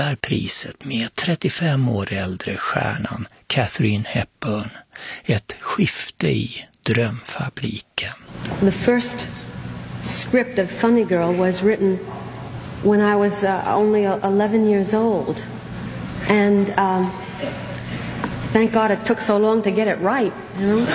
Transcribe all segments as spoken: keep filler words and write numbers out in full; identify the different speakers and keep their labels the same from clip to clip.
Speaker 1: delar priset med trettiofem år äldre stjärnan Katharine Hepburn. Ett skifte i drömfabriken.
Speaker 2: The first script of Funny Girl was written when I was uh, only eleven years old. And um, thank God it took so long to get it right, you know?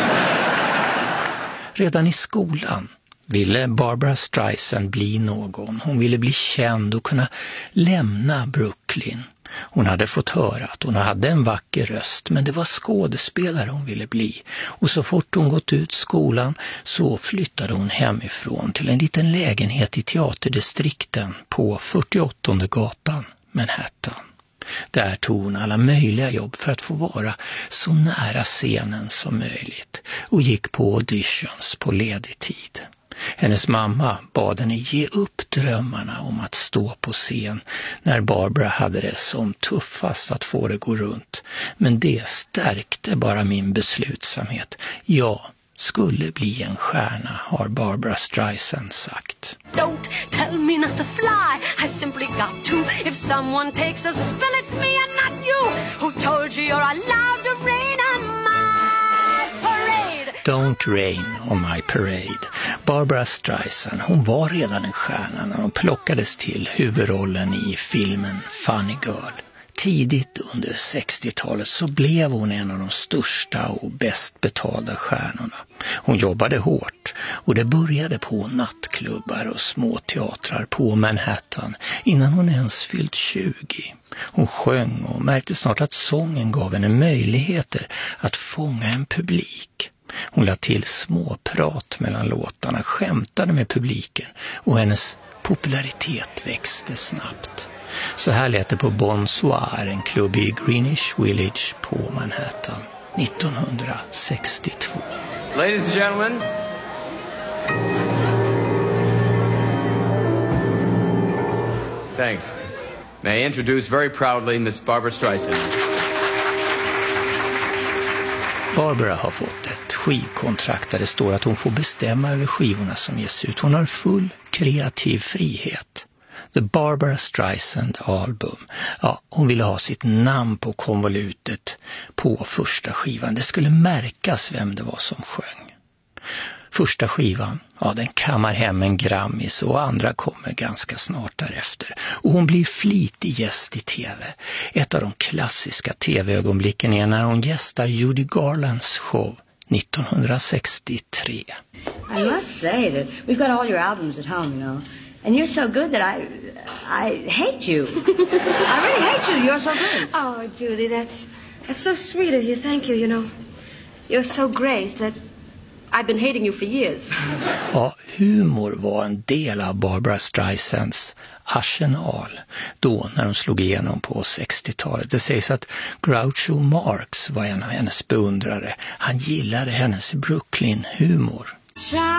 Speaker 1: Redan i skolan ville Barbra Streisand bli någon. Hon ville bli känd och kunna lämna Brooklyn. Hon hade fått höra att hon hade en vacker röst, men det var skådespelare hon ville bli. Och så fort hon gått ut skolan så flyttade hon hemifrån till en liten lägenhet i teaterdistrikten på fyrtioåttonde gatan, Manhattan. Där tog hon alla möjliga jobb för att få vara så nära scenen som möjligt och gick på auditions på ledig tid. Hennes mamma bad henne ge upp drömmarna om att stå på scen när Barbra hade det som tuffast att få det gå runt. Men det stärkte bara min beslutsamhet. Jag skulle bli en stjärna, har Barbra Streisand sagt.
Speaker 3: Don't tell me not to fly, I simply got to. If someone takes a spill, it's me and not you. Who told you you're allowed to rain on my parade?
Speaker 1: Don't rain on my parade. Barbra Streisand, hon var redan en stjärna när hon plockades till huvudrollen i filmen Funny Girl. Tidigt under sextiotalet så blev hon en av de största och bäst betalda stjärnorna. Hon jobbade hårt och det började på nattklubbar och små teatrar på Manhattan innan hon ens fyllt tjugo. Hon sjöng och märkte snart att sången gav henne möjligheter att fånga en publik. Hon lade till små prat mellan låtarna, skämtade med publiken och hennes popularitet växte snabbt. Så här lät det på Bonsoir, en klubb i Greenwich Village på Manhattan, nittonhundrasextiotvå.
Speaker 4: Ladies and gentlemen. Thanks. May I introduce very proudly Miss Barbra Streisand.
Speaker 1: Barbra har fått ett skivkontrakt där det står att hon får bestämma över skivorna som ges ut. Hon har full kreativ frihet. The Barbra Streisand Album. Ja, hon ville ha sitt namn på konvolutet på första skivan. Det skulle märkas vem det var som sjöng. Första skivan, ja, den kammar hem en Grammis och andra kommer ganska snart därefter. Och hon blir flitig gäst i tv. Ett av de klassiska tv-ögonblicken är när hon gästar Judy Garlands show nittonhundrasextiotre.
Speaker 5: I must say that we've got all your albums at home, you know. And you're so good that I I hate you. I really hate you. You're so good.
Speaker 2: Oh, Judy, that's that's so sweet of you. Thank you, you know. You're so great that I've been hating you for years.
Speaker 1: Ja, humor var en del av Barbra Streisands arsenal då när hon slog igenom på sextiotalet. Det sägs att Groucho Marx var en av hennes beundrare. Han gillade hennes Brooklyn-humor.